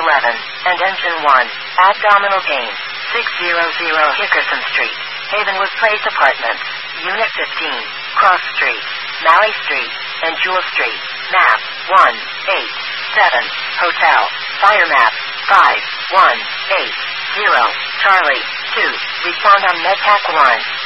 11, and Engine 1, abdominal pain, 600 Hickerson Street, Havenwood Place Apartments, Unit 15, Cross Street, Malley Street, and Jewel Street, map 187, hotel, fire map 5180, Charlie 2, respond on MedTac 1.